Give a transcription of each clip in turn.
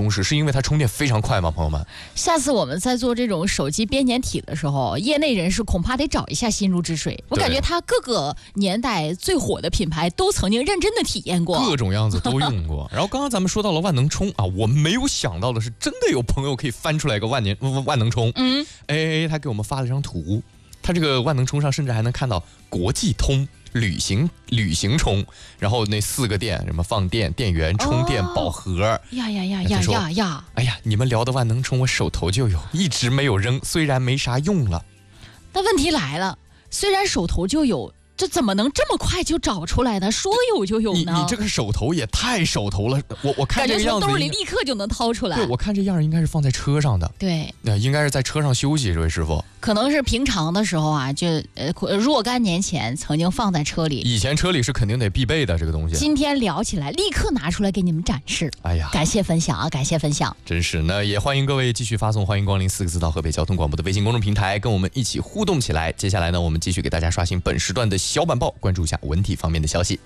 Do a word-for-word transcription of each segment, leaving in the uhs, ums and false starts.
同时，是因为它充电非常快吗？朋友们， 下次我们在做这种手机编年体的时候，业内人士恐怕得找一下心如止水。我感觉它各个年代最火的品牌都曾经认真的体验过， 各种样子都用过。然后刚刚咱们说到了万能充啊，我没有想到的是，真的有朋友可以翻出来一个万年万能充。嗯，哎，他给我们发了张图，他这个万能充上甚至还能看到国际通。旅行旅行充，然后那四个电，什么放电、电源、充电、哦、宝盒。 呀呀呀呀呀呀！ 哎呀，你们聊的万能充，我手头就有，一直没有扔，虽然没啥用了。 但问题来了，虽然手头就有，这怎么能这么快就找出来呢？说有就有呢？ 你你这个手头也太手头了，我我看这个样子， 感觉从兜里立刻就能掏出来。 对，我看这样应该是放在车上的。 对， 那应该是在车上休息，这位师傅。 可能是平常的时候啊，就呃若干年前曾经放在车里。 以前车里是肯定得必备的这个东西。 今天聊起来，立刻拿出来给你们展示。 哎呀， 感谢分享啊，感谢分享。 真是，那也欢迎各位继续发送“欢迎光临”四个字到河北交通广播的微信公众平台，跟我们一起互动起来。接下来呢，我们继续给大家刷新本时段的小板报，关注一下文体方面的消息。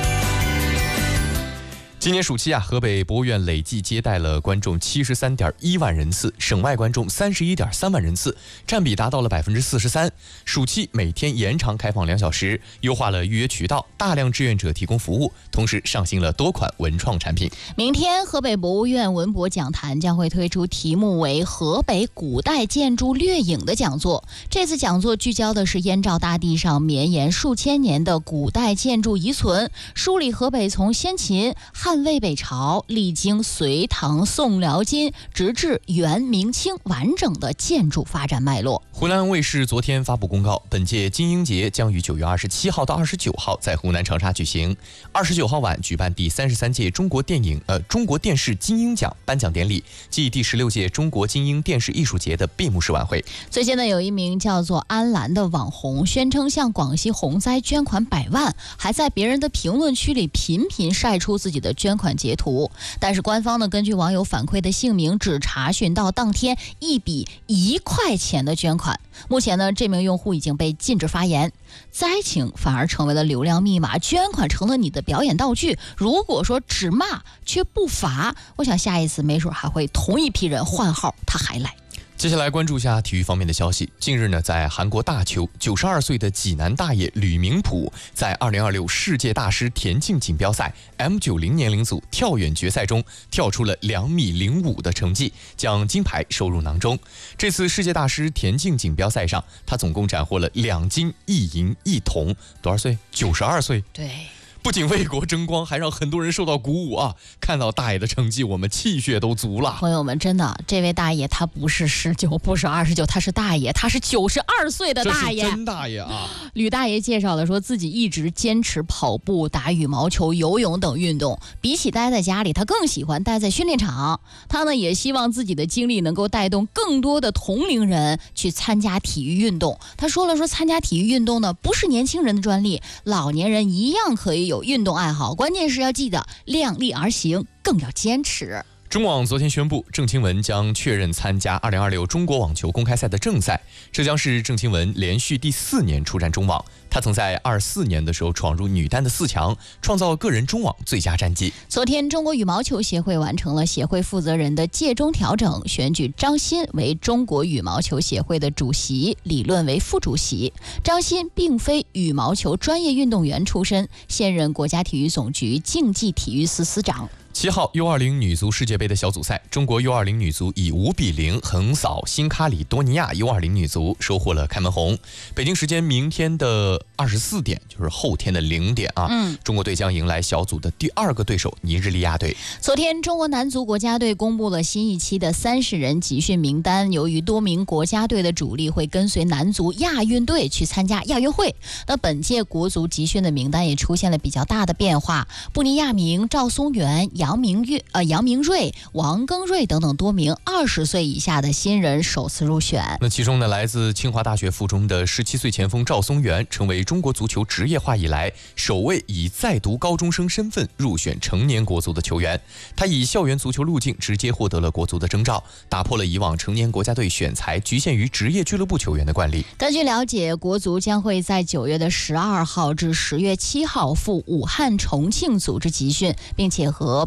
今年暑期啊，河北博物院累计接待了观众七十三点一万人次，省外观众三十一点三万人次，占比达到了百分之四十三。暑期每天延长开放两小时，优化了预约渠道，大量志愿者提供服务，同时上新了多款文创产品。 明天河北博物院文博讲坛将会推出题目为“河北古代建筑掠影”的讲座。这次讲座聚焦的是燕赵大地上绵延数千年的古代建筑遗存，梳理河北从先秦、汉魏北朝历经隋唐宋辽金直至元明清完整的建筑发展脉络。 湖南卫视昨天发布公告，本届金鹰节将于九月二十七号到二十九号在湖南长沙举行。二十九号晚举办第三十三届中国电影呃中国电视金鹰奖颁奖典礼暨第十六届中国金鹰电视艺术节的闭幕式晚会。 最近呢，有一名叫做安澜的网红宣称向广西洪灾捐款百万，还在别人的评论区里频频晒出自己的捐款截图。但是官方呢，根据网友反馈的姓名，只查询到当天一笔一块钱的捐款。目前呢，这名用户已经被禁止发言，灾情反而成为了流量密码，捐款成了你的表演道具。如果说只骂却不罚，我想下一次没准还会同一批人换号他还来。 接下来关注一下体育方面的消息。近日呢，在韩国大邱，九十二岁的济南大爷吕明普在二零二六世界大师田径锦标赛 M 九十 年龄组跳远决赛中跳出了两米零五的成绩，将金牌收入囊中。这次世界大师田径锦标赛上，他总共斩获了两金一银一铜。多少岁？九十二岁。 对。 不仅为国争光，还让很多人受到鼓舞啊！看到大爷的成绩，我们气血都足了。 朋友们，真的，这位大爷他不是十九，不是二十九，他是大爷，他是九十二岁的大爷， 这是真大爷啊！ 吕大爷介绍了说，自己一直坚持跑步、打羽毛球、游泳等运动，比起待在家里，他更喜欢待在训练场。他呢，也希望自己的经历能够带动更多的同龄人去参加体育运动。他说了说，参加体育运动呢，不是年轻人的专利，老年人一样可以有运动爱好，关键是要记得量力而行，更要坚持。 中网昨天宣布，郑钦文将确认参加二零二六中国网球公开赛的正赛，这将是郑钦文连续第四年出战中网。他曾在二四年的时候闯入女单的四强，创造个人中网最佳战绩。 昨天，中国羽毛球协会完成了协会负责人的届中调整，选举张欣为中国羽毛球协会的主席，李论为副主席。张欣并非羽毛球专业运动员出身，现任国家体育总局竞技体育司司长。 七号 U 二十 女足世界杯的小组赛，中国 U 二十 女足以五比零横扫新喀里多尼亚 U 二十 女足，收获了开门红。北京时间明天的二十四点，就是后天的零点啊，嗯，中国队将迎来小组的第二个对手尼日利亚队。 昨天，中国男足国家队公布了新一期的三十人集训名单，由于多名国家队的主力会跟随男足亚运队去参加亚运会，那本届国足集训的名单也出现了比较大的变化，布尼亚明、赵松元、杨明月、呃杨明瑞、王庚瑞等等多名二十岁以下的新人首次入选。 那其中呢，来自清华大学附中的十七岁前锋赵松元成为中国足球职业化以来首位以在读高中生身份入选成年国足的球员。他以校园足球路径直接获得了国足的征召，打破了以往成年国家队选材局限于职业俱乐部球员的惯例。 根据了解，国足将会在九月的十二号至十月七号赴武汉、重庆组织集训，并且和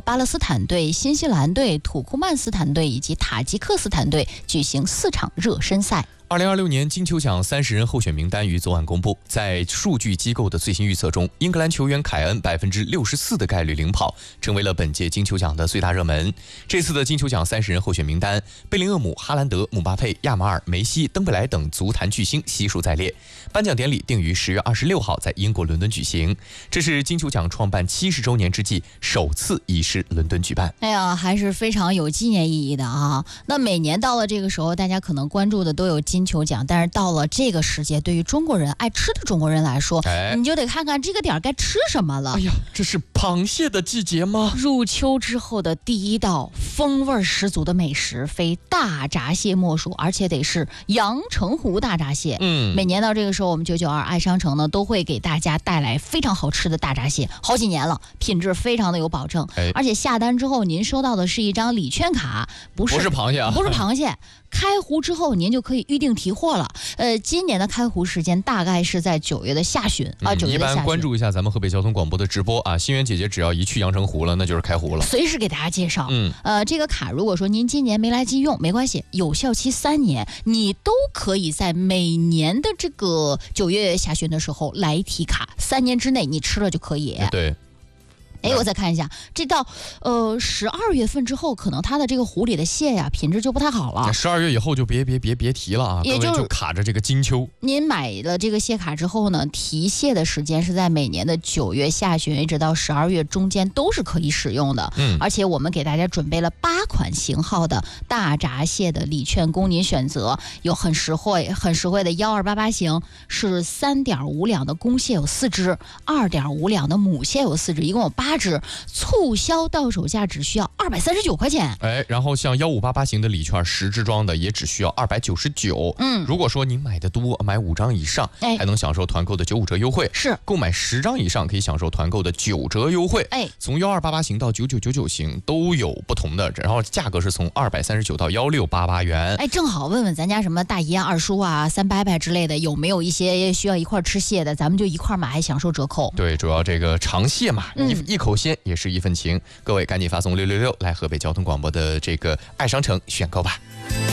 巴勒斯坦队、新西兰队、土库曼斯坦队以及塔吉克斯坦队举行四场热身赛。 二零二六年金球奖三十人候选名单于昨晚公布，在数据机构的最新预测中，英格兰球员凯恩百分之六十四的概率领跑，成为了本届金球奖的最大热门。这次的金球奖三十人候选名单，贝林厄姆、哈兰德、姆巴佩、亚马尔、梅西、登贝莱等足坛巨星悉数在列。颁奖典礼定于十月二十六号在英国伦敦举行，这是金球奖创办七十周年之际首次移师伦敦举办。 哎呀，还是非常有纪念意义的啊！那每年到了这个时候，大家可能关注的都有金球奖，但是到了这个时节，对于中国人爱吃的中国人来说， 哎、 你就得看看这个点该吃什么了。 哎呀，这是螃蟹的季节吗？ 入秋之后的第一道风味十足的美食，非大闸蟹莫属，而且得是阳澄湖大闸蟹。 嗯， 每年到这个时候，我们九九二爱商城呢都会给大家带来非常好吃的大闸蟹，好几年了，品质非常的有保证。 哎、 而且下单之后，您收到的是一张礼券卡，不是不是螃蟹啊， 不是螃蟹。开湖之后，您就可以预定提货了。呃，今年的开湖时间大概是在九月的下旬啊，九、 嗯、 月的下旬。 一般关注一下咱们河北交通广播的直播啊，心源姐姐只要一去阳澄湖了，那就是开湖了， 随时给大家介绍。 嗯， 呃，这个卡如果说您今年没来及用，没关系，有效期三年，你都可以在每年的这个九月下旬的时候来提卡，三年之内你吃了就可以。 对。 哎，我再看一下，这到呃十二月份之后，可能它的这个湖里的蟹呀品质就不太好了。 十二月以后就别别别别提了啊， 也就各位就卡着这个金秋。 您买了这个蟹卡之后呢，提蟹的时间是在每年的九月下旬一直到十二月中间都是可以使用的。 嗯， 而且我们给大家准备了八款型号的大闸蟹的礼券供您选择，有很实惠、很实惠的幺二八八型，是三点五两的公蟹有四只，二点五两的母蟹有四只，一共有八。促销到手价只需要二百三十九块钱。 哎，然后像幺五八八型的礼券十支装的也只需要二百九十九。 嗯， 如果说您买的多，买五张以上， 哎， 还能享受团购的九五折优惠。 是， 购买十张以上可以享受团购的九折优惠。 哎， 从幺二八八型到九九九九型都有不同的，然后价格是从二百三十九到幺六八八元。 哎，正好问问咱家什么大姨啊、二叔啊、三伯伯之类的，有没有一些需要一块吃蟹的，咱们就一块买，还享受折扣。 对，主要这个尝蟹嘛， 嗯、 一一口鲜也是一份情。各位赶紧发送六六六来河北交通广播的这个爱商城选购吧。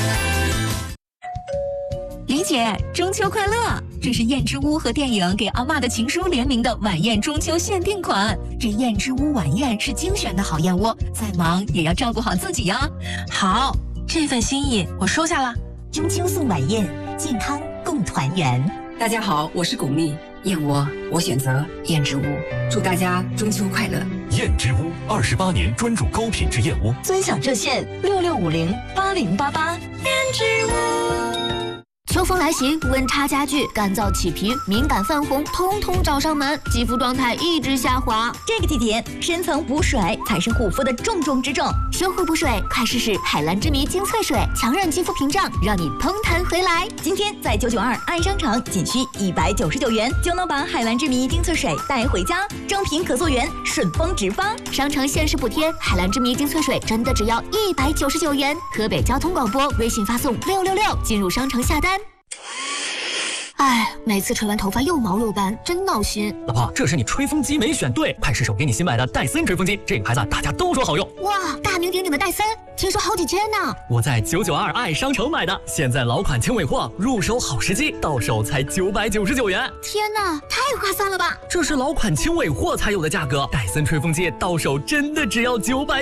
李姐，中秋快乐！这是燕之屋和电影《给阿嬷的情书》联名的晚宴中秋限定款。这燕之屋晚宴是精选的好燕窝，再忙也要照顾好自己呀。 好，这份心意我收下了。 中秋送晚宴，健康共团圆。 大家好，我是巩俐，燕窝我选择燕之屋，祝大家中秋快乐。 燕之屋二十八年专注高品质燕窝， 尊享热线六六五零八零八八。 燕之屋。 秋风来袭，温差加剧，干燥起皮、敏感泛红，通通找上门，肌肤状态一直下滑。 这个季节，深层补水才是护肤的重中之重。 深护补水，快试试海蓝之谜精粹水，强韧肌肤屏障，让你嘭弹回来。 今天在九九二爱商城，仅需一百九十九元就能把海蓝之谜精粹水带回家，正品可溯源，顺丰直发。 商城限时补贴，海蓝之谜精粹水真的只要一百九十九元。河北交通广播微信发送六六六进入商城下单。哎，每次吹完头发又毛又干，真闹心。 老婆，这是你吹风机没选对，快试手给你新买的戴森吹风机，这个牌子大家都说好用。 哇，大名鼎鼎的戴森，听说好几千呢。 我在九九二爱商城买的，现在老款轻尾货，入手好时机，到手才九百九十九元。 天哪，太划算了吧！ 这是老款轻尾货才有的价格，戴森吹风机到手真的只要九百。